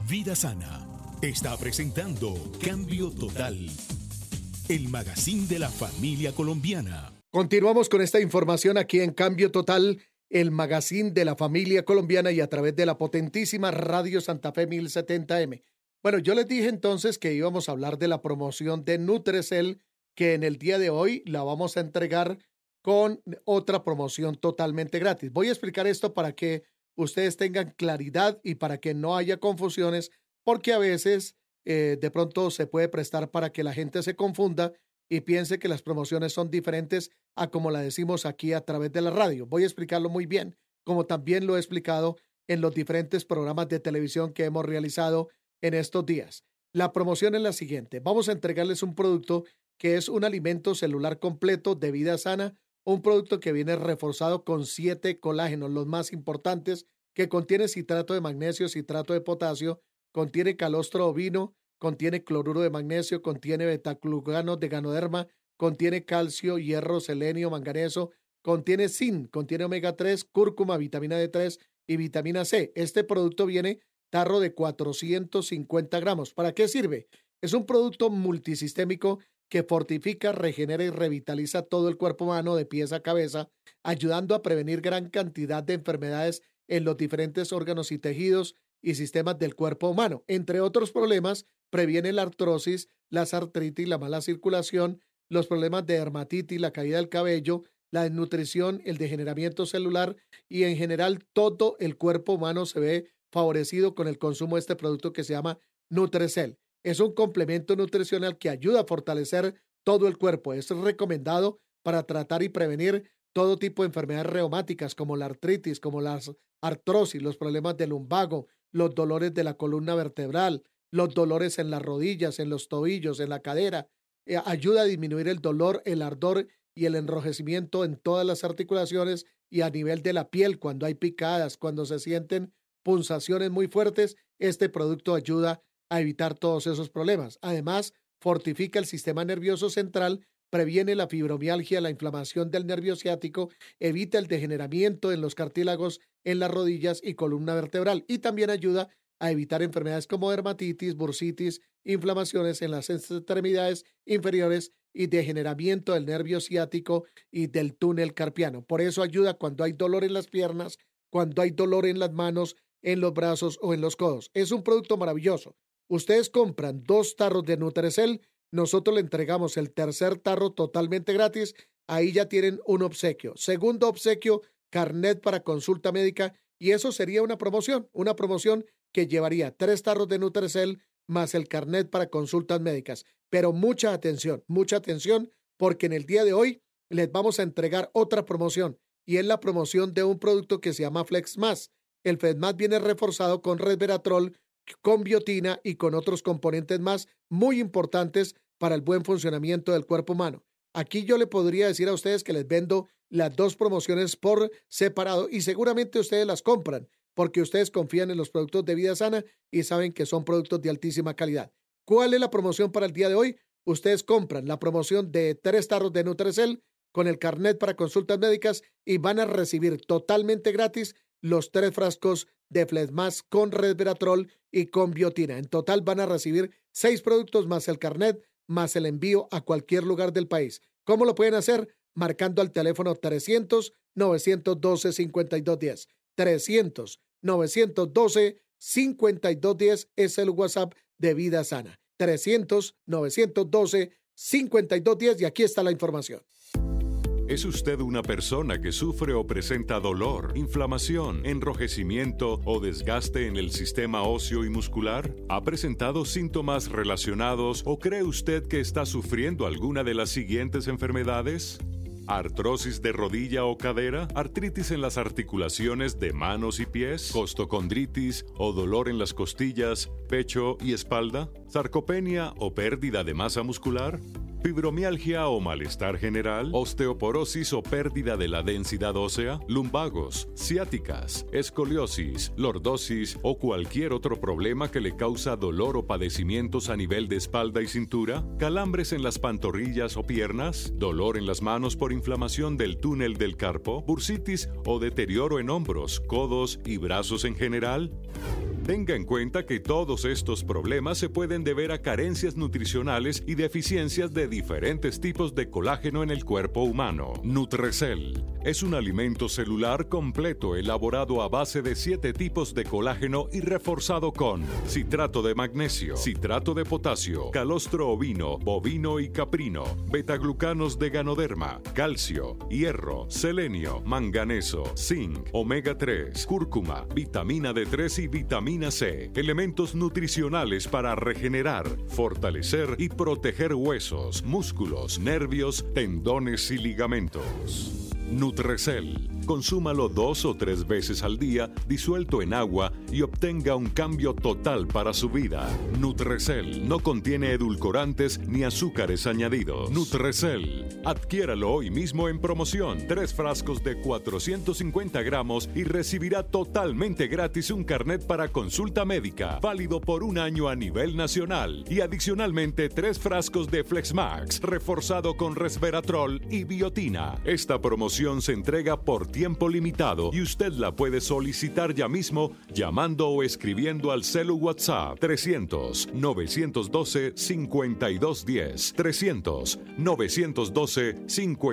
Vida Sana está presentando Cambio Total, el magazine de la familia colombiana. Continuamos con esta información aquí en Cambio Total, el magazine de la familia colombiana y a través de la potentísima Radio Santa Fe 1070M. Bueno, yo les dije entonces que íbamos a hablar de la promoción de Nutrecel, que en el día de hoy la vamos a entregar con otra promoción totalmente gratis. Voy a explicar esto para que ustedes tengan claridad y para que no haya confusiones, porque a veces de pronto se puede prestar para que la gente se confunda y piense que las promociones son diferentes a como la decimos aquí a través de la radio. Voy a explicarlo muy bien, como también lo he explicado en los diferentes programas de televisión que hemos realizado en estos días. La promoción es la siguiente. Vamos a entregarles un producto que es un alimento celular completo de Vida Sana, un producto que viene reforzado con 7 colágenos, los más importantes, que contiene citrato de magnesio, citrato de potasio, contiene calostro ovino, contiene cloruro de magnesio, contiene betaclugano de ganoderma, contiene calcio, hierro, selenio, manganeso, contiene zinc, contiene omega 3, cúrcuma, vitamina D3 y vitamina C. Este producto viene tarro de 450 gramos. ¿Para qué sirve? Es un producto multisistémico que fortifica, regenera y revitaliza todo el cuerpo humano de pies a cabeza, ayudando a prevenir gran cantidad de enfermedades en los diferentes órganos y tejidos y sistemas del cuerpo humano. Entre otros problemas, previene la artrosis, las artritis, la mala circulación, los problemas de dermatitis, la caída del cabello, la desnutrición, el degeneramiento celular y en general todo el cuerpo humano se ve favorecido con el consumo de este producto que se llama Nutrecel. Es un complemento nutricional que ayuda a fortalecer todo el cuerpo. Es recomendado para tratar y prevenir todo tipo de enfermedades reumáticas como la artritis, como la artrosis, los problemas del lumbago, los dolores de la columna vertebral, los dolores en las rodillas, en los tobillos, en la cadera. Ayuda a disminuir el dolor, el ardor y el enrojecimiento en todas las articulaciones y a nivel de la piel cuando hay picadas, cuando se sienten punzaciones muy fuertes. Este producto ayuda a evitar todos esos problemas. Además, fortifica el sistema nervioso central, previene la fibromialgia, la inflamación del nervio ciático, evita el degeneramiento en los cartílagos en las rodillas y columna vertebral y también ayuda a evitar enfermedades como dermatitis, bursitis, inflamaciones en las extremidades inferiores y degeneramiento del nervio ciático y del túnel carpiano. Por eso ayuda cuando hay dolor en las piernas, cuando hay dolor en las manos, en los brazos o en los codos. Es un producto maravilloso. Ustedes compran 2 tarros de Nutrecel, nosotros le entregamos el tercer tarro totalmente gratis, ahí ya tienen un obsequio. Segundo obsequio, carnet para consulta médica y eso sería una promoción que llevaría 3 tarros de Nutrecel más el carnet para consultas médicas. Pero mucha atención porque en el día de hoy les vamos a entregar otra promoción y es la promoción de un producto que se llama Flex Más. El Flex Más viene reforzado con resveratrol, con biotina y con otros componentes más muy importantes para el buen funcionamiento del cuerpo humano. Aquí yo le podría decir a ustedes que les vendo las 2 promociones por separado y seguramente ustedes las compran porque ustedes confían en los productos de Vida Sana y saben que son productos de altísima calidad. ¿Cuál es la promoción para el día de hoy? Ustedes compran la promoción de 3 tarros de Nutrecel con el carnet para consultas médicas y van a recibir totalmente gratis los 3 frascos de Flesmas con resveratrol y con biotina. En total van a recibir 6 productos más el carnet, más el envío a cualquier lugar del país. ¿Cómo lo pueden hacer? Marcando al teléfono 300-912-5210. 300-912-5210 es el WhatsApp de Vida Sana. 300-912-5210 y aquí está la información. ¿Es usted una persona que sufre o presenta dolor, inflamación, enrojecimiento o desgaste en el sistema óseo y muscular? ¿Ha presentado síntomas relacionados o cree usted que está sufriendo alguna de las siguientes enfermedades? ¿Artrosis de rodilla o cadera? ¿Artritis en las articulaciones de manos y pies? ¿Costocondritis o dolor en las costillas, pecho y espalda? ¿Sarcopenia o pérdida de masa muscular? ¿Fibromialgia o malestar general? ¿Osteoporosis o pérdida de la densidad ósea? ¿Lumbagos, ciáticas, escoliosis, lordosis o cualquier otro problema que le causa dolor o padecimientos a nivel de espalda y cintura? ¿Calambres en las pantorrillas o piernas? ¿Dolor en las manos por inflamación del túnel del carpo? ¿Bursitis o deterioro en hombros, codos y brazos en general? Tenga en cuenta que todos estos problemas se pueden deber a carencias nutricionales y deficiencias de diferentes tipos de colágeno en el cuerpo humano. Nutrecel es un alimento celular completo elaborado a base de 7 tipos de colágeno y reforzado con citrato de magnesio, citrato de potasio, calostro ovino, bovino y caprino, betaglucanos de ganoderma, calcio, hierro, selenio, manganeso, zinc, omega 3, cúrcuma, vitamina D3 y vitamina C. Elementos nutricionales para regenerar, fortalecer y proteger huesos, músculos, nervios, tendones y ligamentos. Nutrecel. Consúmalo 2 o 3 veces al día, disuelto en agua, y obtenga un cambio total para su vida. Nutrecel no contiene edulcorantes ni azúcares añadidos. Nutrecel. Adquiéralo hoy mismo en promoción. 3 frascos de 450 gramos y recibirá totalmente gratis un carnet para consulta médica, válido por 1 año a nivel nacional. Y adicionalmente 3 frascos de Flexmax, reforzado con resveratrol y biotina. Esta promoción se entrega por tiempo limitado y usted la puede solicitar ya mismo llamando o escribiendo al celu WhatsApp 300-912-5210.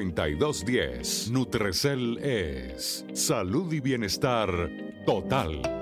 300-912-5210. Nutrecel es salud y bienestar total.